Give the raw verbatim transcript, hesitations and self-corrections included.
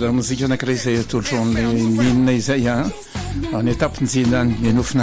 la muzika anankiray izay tolotrao amin'inona izay a ny etapiny zay nany mianofina